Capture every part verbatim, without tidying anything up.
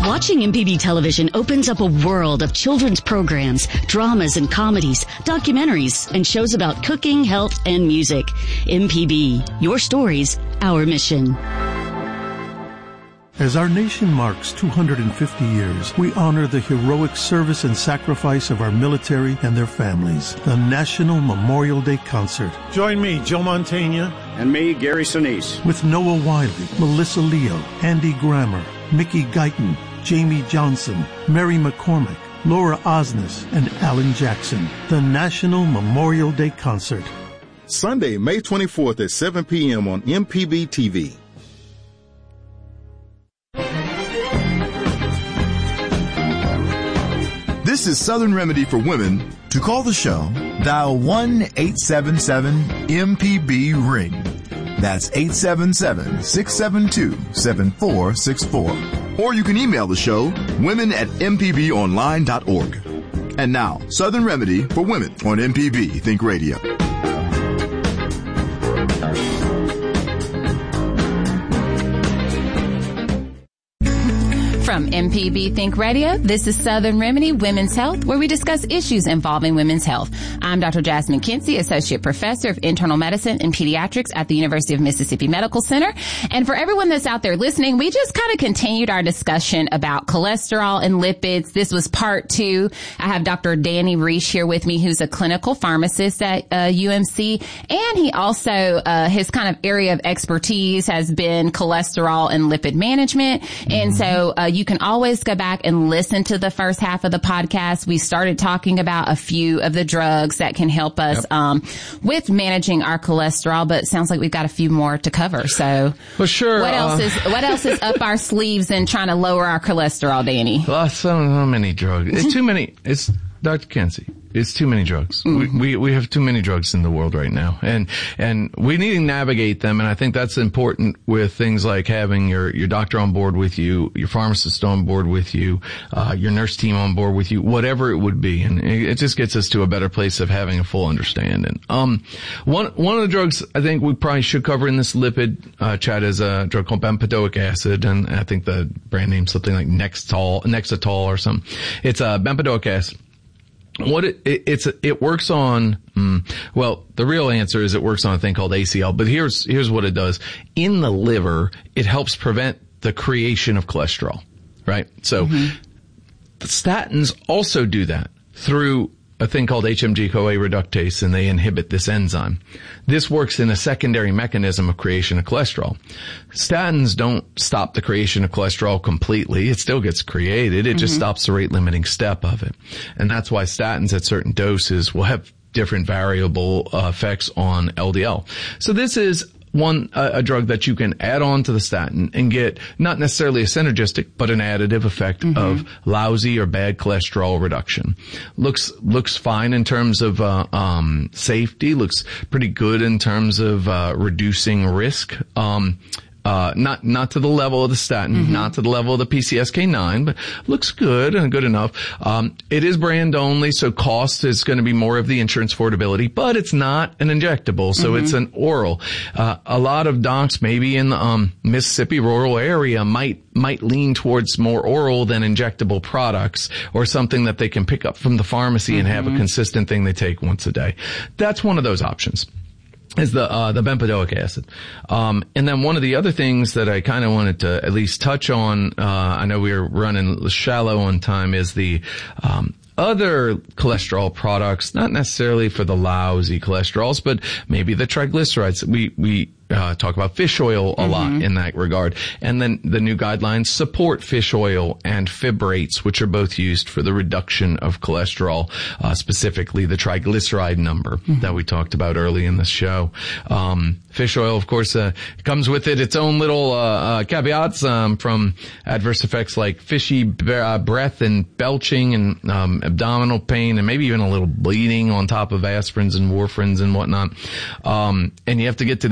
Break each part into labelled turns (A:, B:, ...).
A: Watching M P B television opens up a world of children's programs, dramas and comedies, documentaries, and shows about cooking, health, and music. M P B, your stories, our mission.
B: As our nation marks two hundred fifty years, we honor the heroic service and sacrifice of our military and their families. The National Memorial Day Concert.
C: Join me, Joe Mantegna.
D: And me, Gary Sinise.
B: With Noah Wiley, Melissa Leo, Andy Grammer, Mickey Guyton, Jamie Johnson, Mary McCormick, Laura Osnes, and Alan Jackson. The National Memorial Day Concert.
E: Sunday, May twenty-fourth at seven p.m. on M P B T V.
F: This is Southern Remedy for Women. To call the show, dial one eight seven seven M P B ring. That's eight seven seven, six seven two, seven four six four. Or you can email the show, women at m p b online dot org. And now, Southern Remedy for Women on M P B Think Radio.
G: From M P B Think Radio, this is Southern Remedy Women's Health, where we discuss issues involving women's health. I'm Doctor Jasmine Kinsey, Associate Professor of Internal Medicine and Pediatrics at the University of Mississippi Medical Center. And for everyone that's out there listening, we just kind of continued our discussion about cholesterol and lipids. This was part two. I have Doctor Danny Reish here with me, who's a clinical pharmacist at uh, U M C. And he also, uh, his kind of area of expertise has been cholesterol and lipid management. Mm-hmm. And so uh, you You can always go back and listen to the first half of the podcast. We started talking about a few of the drugs that can help us yep. um, with managing our cholesterol, but it sounds like we've got a few more to cover. So,
H: well, sure.
G: What else
H: uh,
G: is what else is up our sleeves in trying to lower our cholesterol, Danny?
H: Well, so, so many drugs. It's too many. It's Doctor Kinsey. It's too many drugs. Mm-hmm. We, we, we have too many drugs in the world right now. And, and we need to navigate them. And I think that's important with things like having your, your doctor on board with you, your pharmacist on board with you, uh, your nurse team on board with you, whatever it would be. And it, it just gets us to a better place of having a full understanding. Um, one, one of the drugs I think we probably should cover in this lipid, uh, chat is a drug called bempedoic acid. And I think the brand name's something like Nextol, Nexetol or something. It's a uh, bempedoic acid. What it, it it's it works on mm, well the real answer is it works on a thing called A C L, but here's here's what it does. In the liver, it helps prevent the creation of cholesterol, right? So mm-hmm. the statins also do that through a thing called H M G C O A reductase, and they inhibit this enzyme. This works in a secondary mechanism of creation of cholesterol. Statins don't stop the creation of cholesterol completely. It still gets created. It mm-hmm. just stops the rate limiting step of it. And that's why statins at certain doses will have different variable uh, effects on L D L. So this is one, uh, a drug that you can add on to the statin and get not necessarily a synergistic, but an additive effect mm-hmm. of lousy or bad cholesterol reduction. Looks, looks fine in terms of, uh, um, safety, looks pretty good in terms of, uh, reducing risk. Um, Uh, not, not to the level of the statin, mm-hmm. not to the level of the P C S K nine, but looks good and good enough. Um, it is brand only, so cost is going to be more of the insurance affordability, but it's not an injectable, so mm-hmm. it's an oral. Uh, a lot of docs, maybe in the, um, Mississippi rural area might, might lean towards more oral than injectable products or something that they can pick up from the pharmacy mm-hmm. and have a consistent thing they take once a day. That's one of those options. Is the, uh, the bempedoic acid. Um, and then one of the other things that I kind of wanted to at least touch on, uh, I know we were running shallow on time, is the, um, other cholesterol products, not necessarily for the lousy cholesterols, but maybe the triglycerides. We, we, Uh, talk about fish oil a mm-hmm. lot in that regard. And then the new guidelines support fish oil and fibrates, which are both used for the reduction of cholesterol, uh, specifically the triglyceride number mm-hmm. that we talked about early in the show. Um, fish oil, of course, uh, comes with it its own little, uh, uh caveats, um, from adverse effects like fishy b- uh, breath and belching and, um, abdominal pain and maybe even a little bleeding on top of aspirins and warfarins and whatnot. Um, and you have to get to these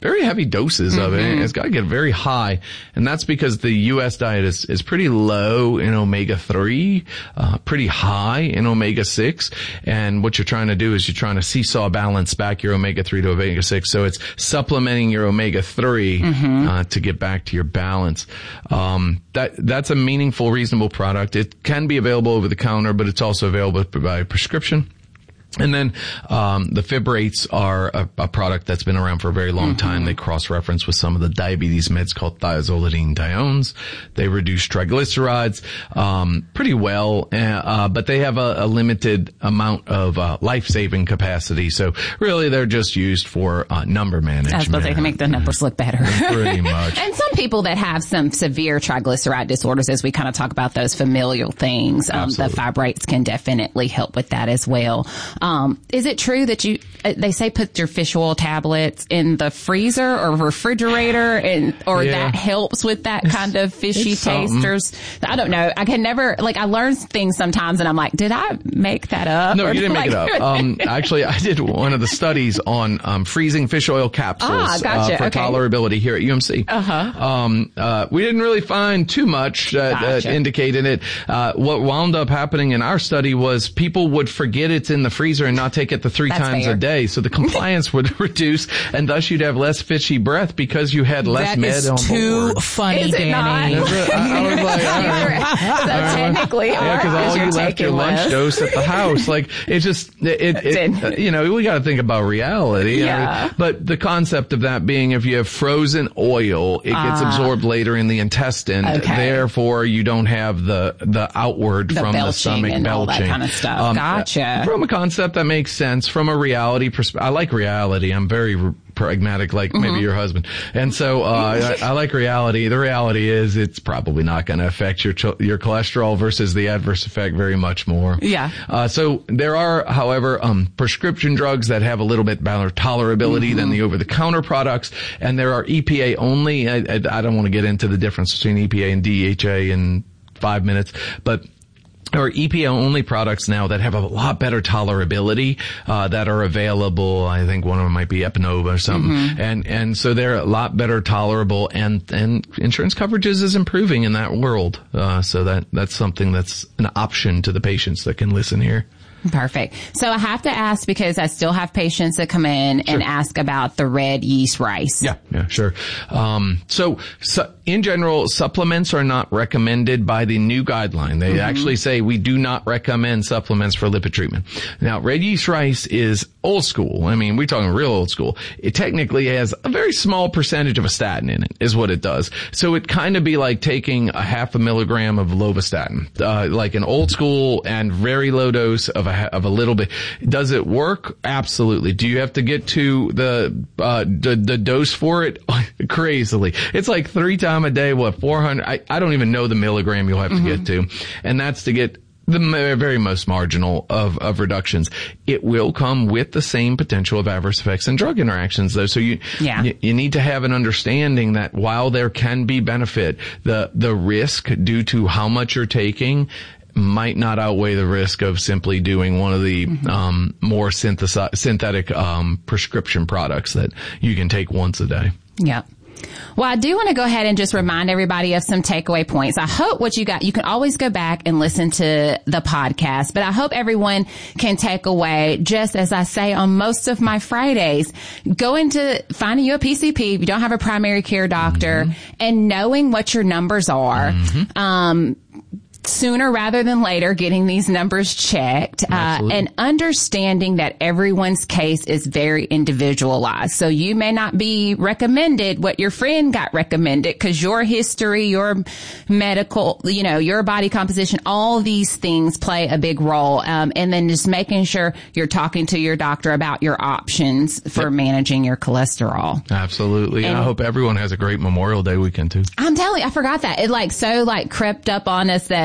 H: very heavy doses of
G: Mm-hmm.
H: it. It's got to get very high. And that's because the U S diet is, is pretty low in omega three, uh, pretty high in omega six. And what you're trying to do is you're trying to seesaw balance back your omega three to omega six. So it's supplementing your omega three, mm-hmm. uh, to get back to your balance. Um, that, that's a meaningful, reasonable product. It can be available over the counter, but it's also available by prescription. And then, um, the fibrates are a, a product that's been around for a very long mm-hmm. time. They cross-reference with some of the diabetes meds called thiazolidine diones. They reduce triglycerides, um, pretty well, uh, uh, but they have a, a limited amount of, uh, life-saving capacity. So really they're just used for, uh, number management.
G: I was supposed to make the numbers look better.
H: Pretty much.
G: And some people that have some severe triglyceride disorders, as we kind of talk about those familial things, um, the fibrates can definitely help with that as well. Um, is it true that you, uh, they say put your fish oil tablets in the freezer or refrigerator and, or
H: yeah.
G: that helps with that kind of fishy taste or, I don't know. I can never, like I learn things sometimes and I'm like, did I make that up?
H: No,
G: or
H: you didn't
G: like,
H: make it up. Um, actually I did one of the studies on, um, freezing fish oil capsules,
G: ah, gotcha.
H: uh, for
G: okay.
H: tolerability here at U M C.
G: Uh-huh.
H: Um, uh, we didn't really find too much that,
G: Gotcha.
H: that indicated it. Uh, what wound up happening in our study was people would forget it's in the freezer and not take it the three
G: That's
H: times
G: fair.
H: a day. So the compliance would reduce and thus you'd have less fishy breath because you had less
I: that
H: med
I: is
H: on
I: too
H: board.
I: funny,
G: Is it
I: Danny.
G: not?
H: I, I was like, all right.
G: So technically,
H: Yeah, because all you
G: you're
H: left your
G: taking
H: lunch
G: less.
H: dose at the house. Like, it just, it, it, it you know, we got to think about reality.
G: Yeah.
H: I mean, but the concept of that being if you have frozen oil, it gets
G: Ah.
H: absorbed later in the intestine.
G: Okay.
H: Therefore, you don't have the, the outward
G: The
H: from the
G: belching
H: stomach
G: and all
H: belching.
G: that kind of stuff. Gotcha.
H: From a concept that makes sense. From a reality perspective, I like reality. I'm very r- pragmatic, like maybe
G: Mm-hmm.
H: your husband. And so, uh, I, I like reality. The reality is it's probably not going to affect your, ch- your cholesterol versus the adverse effect very much more.
G: Yeah.
H: Uh, so there are, however, um, prescription drugs that have a little bit better tolerability
G: Mm-hmm.
H: than the over-the-counter products. And there are E P A only. I, I, I don't want to get into the difference between E P A and D H A in five minutes, but or E P A only products now that have a lot better tolerability, uh, that are available. I think one of them might be Epanova or something. Mm-hmm. And, and so they're a lot better tolerable and, and insurance coverages is improving in that world. Uh, so that, that's something that's an option to the patients that can listen here.
G: Perfect. So I have to ask because I still have patients that come in
H: Sure.
G: and ask about the red yeast rice.
H: Yeah, yeah, sure. Um, so, so in general, supplements are not recommended by the new guideline. They mm-hmm. actually say we do not recommend supplements for lipid treatment. Now, red yeast rice is old school. I mean, we're talking real old school. It technically has a very small percentage of a statin in it, is what it does. So it kind of be like taking a half a milligram of lovastatin, uh, like an old school and very low dose of a of a little bit. Does it work? Absolutely. Do you have to get to the uh the, the dose for it? Crazily. It's like three times a day, what, four hundred? I, I don't even know the milligram you'll have to mm-hmm. get to. And that's to get the very most marginal of, of reductions. It will come with the same potential of adverse effects and drug interactions though. So you,
G: yeah.
H: you, you need to have an understanding that while there can be benefit, the, the risk due to how much you're taking might not outweigh the risk of simply doing one of the mm-hmm. um more synthesi- synthetic um prescription products that you can take once a day.
G: Yep. Well, I do want to go ahead and just remind everybody of some takeaway points. I hope what you got, you can always go back and listen to the podcast, but I hope everyone can take away, just as I say on most of my Fridays, go into finding you a P C P if you don't have a primary care doctor mm-hmm. and knowing what your numbers are. Mm-hmm. Um, sooner rather than later, getting these numbers checked, uh, and understanding that everyone's case is very individualized. So you may not be recommended what your friend got recommended because your history, your medical, you know, your body composition, all these things play a big role. Um, and then just making sure you're talking to your doctor about your options for yep. managing your cholesterol.
H: Absolutely. And I hope everyone has a great Memorial Day weekend too.
G: I'm telling you, I forgot that. It like so like crept up on us that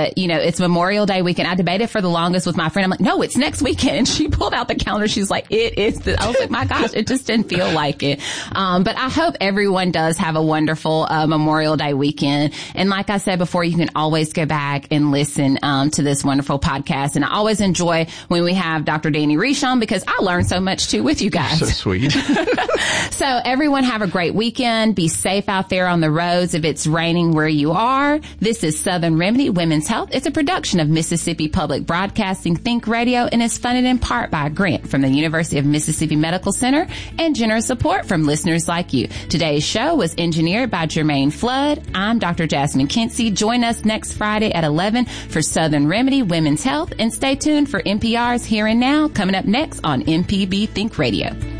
G: but you know, it's Memorial Day weekend. I debated for the longest with my friend. I'm like, no, it's next weekend. And she pulled out the calendar. She's like, it is. The, I was like, my gosh, it just didn't feel like it. Um, but I hope everyone does have a wonderful uh, Memorial Day weekend. And like I said before, you can always go back and listen um, to this wonderful podcast. And I always enjoy when we have Doctor Danny Reish on because I learn so much too with you guys.
H: So sweet.
G: So everyone have a great weekend. Be safe out there on the roads if it's raining where you are. This is Southern Remedy Women's Health. It's a production of Mississippi Public Broadcasting Think Radio and is funded in part by a grant from the University of Mississippi Medical Center and generous support from listeners like you. Today's show was engineered by Jermaine Flood. I'm Doctor Jasmine Kinsey. Join us next Friday at eleven for Southern Remedy Women's Health and stay tuned for N P R's Here and Now coming up next on M P B Think Radio.